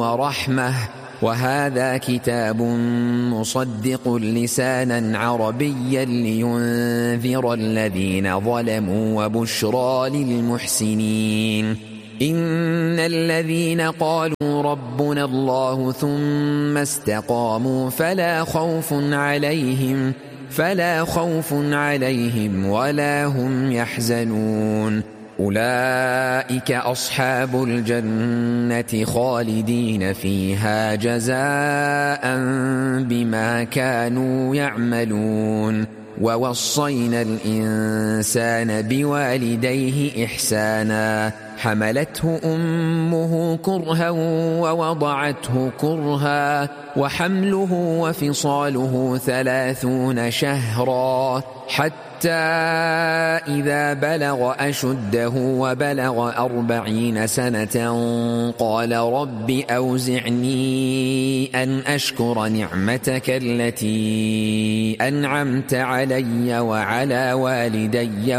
ورحمة وهذا كتاب مصدق لسانا عربيا لينذر الذين ظلموا وبشرى للمحسنين إن الذين قالوا ربنا الله ثم استقاموا فلا خوف عليهم ولا هم يحزنون أولئك أصحاب الجنة خالدين فيها جزاء بما كانوا يعملون ووصينا الإنسان بوالديه إحسانا حملته أمه كرها ووضعته كرها وحمله وفصاله 30 شهرا حتى إذا بلغ أشده وبلغ 40 سنة قال رب أوزعني أن أشكر نعمتك التي أنعمت علي وعلى والدي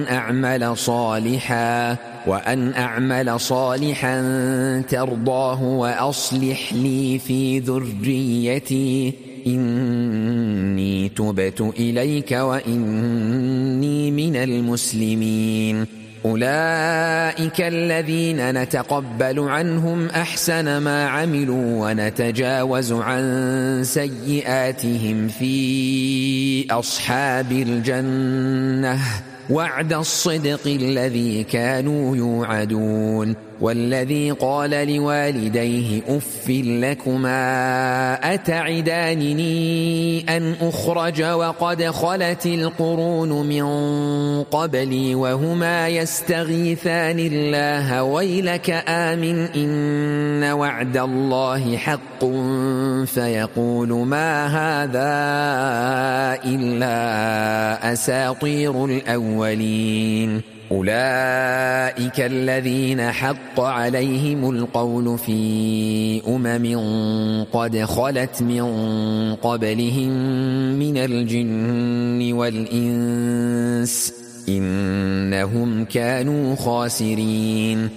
وأن أعمل صالحا ترضاه وأصلح لي في ذريتي إني تبت إليك وإني من المسلمين أولئك الذين نتقبل عنهم أحسن ما عملوا ونتجاوز عن سيئاتهم في أصحاب الجنة وعد الصدق الذي كانوا يوعدون والذي قال لوالديه أف لكما أتعدانني أن أخرج وقد خلت القرون من قبلي وهما يستغيثان الله ويلك آمن إن وعد الله حق فيقول ما هذا إلا أساطير الأولين أولئك الذين حق عليهم القول في قد خلت من قبلهم من الجن والإنس إنهم كانوا خاسرين